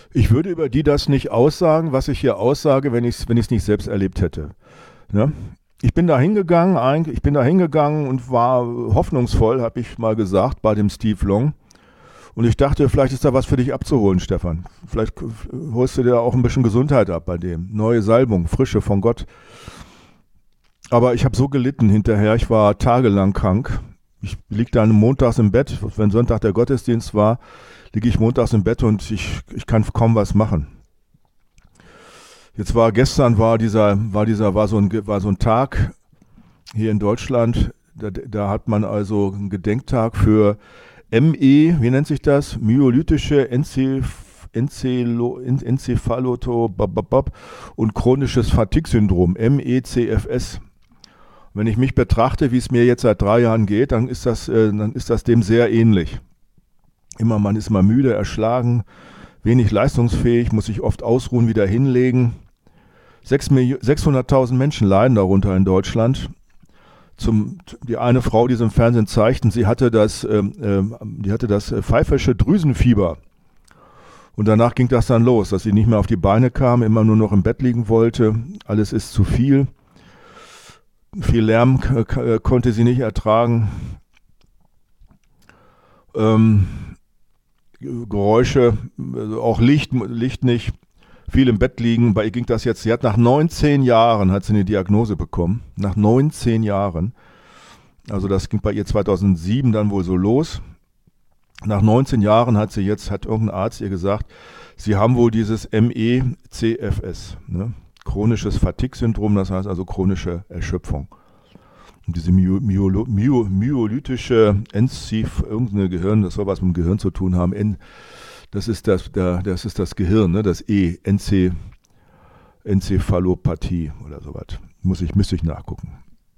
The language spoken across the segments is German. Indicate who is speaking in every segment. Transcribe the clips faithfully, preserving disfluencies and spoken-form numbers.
Speaker 1: Ich würde über die das nicht aussagen, was ich hier aussage, wenn ich es wenn ich's nicht selbst erlebt hätte. Ne? Ich bin da hingegangen, eigentlich, ich bin da hingegangen und war hoffnungsvoll, habe ich mal gesagt, bei dem Steve Long. Und ich dachte, vielleicht ist da was für dich abzuholen, Stefan. Vielleicht holst du dir auch ein bisschen Gesundheit ab bei dem. Neue Salbung, Frische von Gott. Aber ich habe so gelitten hinterher, ich war tagelang krank. Ich lieg dann montags im Bett, wenn Sonntag der Gottesdienst war, liege ich montags im Bett und ich, ich kann kaum was machen. Jetzt war gestern war dieser war dieser war so ein war so ein Tag hier in Deutschland, da, da hat man also einen Gedenktag für M E, wie nennt sich das? Myolytische Enceph- Encelo- En- Enzephaloto und chronisches Fatigue-Syndrom, M E C F S. Wenn ich mich betrachte, wie es mir jetzt seit drei Jahren geht, dann ist das, äh, dann ist das dem sehr ähnlich. Immer, man ist mal müde, erschlagen, wenig leistungsfähig, muss sich oft ausruhen, wieder hinlegen. sechshunderttausend Menschen leiden darunter in Deutschland. Zum, die eine Frau, die sie im Fernsehen zeigten, sie hatte das, ähm, ähm, die hatte das pfeifische Drüsenfieber. Und danach ging das dann los, dass sie nicht mehr auf die Beine kam, immer nur noch im Bett liegen wollte. Alles ist zu viel. Viel Lärm k- k- konnte sie nicht ertragen. Ähm, Geräusche, also auch Licht, Licht nicht. Viel im Bett liegen. Bei ihr ging das jetzt, sie hat nach neunzehn Jahren, hat sie eine Diagnose bekommen. Nach neunzehn Jahren. Also das ging bei ihr zweitausendsieben dann wohl so los. Nach neunzehn Jahren hat sie jetzt, hat irgendein Arzt ihr gesagt, sie haben wohl dieses M E C F S, ne? Chronisches Fatigue-Syndrom, das heißt also chronische Erschöpfung. Und diese myo, myo, myo, myolytische Enzeph, irgendeine Gehirn, das soll was mit dem Gehirn zu tun haben, en, das ist das, der, das ist das Gehirn, ne? Das E, Ence, Enzephalopathie oder sowas. Muss ich, müsste ich nachgucken.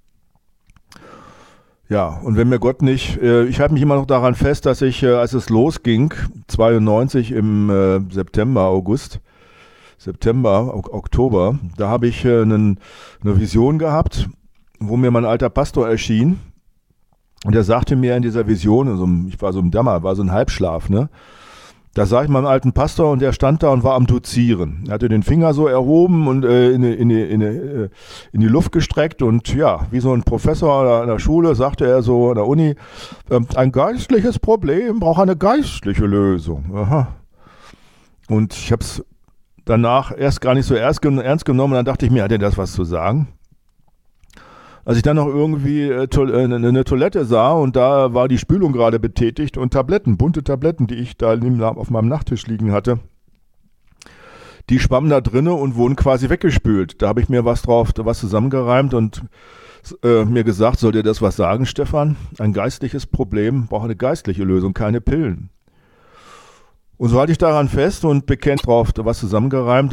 Speaker 1: Ja, und wenn mir Gott nicht, äh, ich halte mich immer noch daran fest, dass ich, äh, als es losging, zweiundneunzig im äh, September, August, September, ok- Oktober, da habe ich äh, einen, eine Vision gehabt, wo mir mein alter Pastor erschien und er sagte mir in dieser Vision, also ich war so im Dämmer, war so ein Halbschlaf, ne? Da sah ich meinen alten Pastor und der stand da und war am Dozieren. Er hatte den Finger so erhoben und äh, in, die, in, die, in, die, in die Luft gestreckt und ja, wie so ein Professor an der Schule sagte er so an der Uni, äh, ein geistliches Problem braucht eine geistliche Lösung. Aha. Und ich habe es danach erst gar nicht so ernst genommen und dann dachte ich mir, hat er das was zu sagen? Als ich dann noch irgendwie äh, to- äh, eine Toilette sah und da war die Spülung gerade betätigt und Tabletten, bunte Tabletten, die ich da auf meinem Nachttisch liegen hatte, die schwammen da drinne und wurden quasi weggespült. Da habe ich mir was drauf, was zusammengereimt und äh, mir gesagt, soll dir das was sagen, Stefan? Ein geistliches Problem braucht eine geistliche Lösung, keine Pillen. Und so halte ich daran fest und bekennt drauf was zusammengereimt.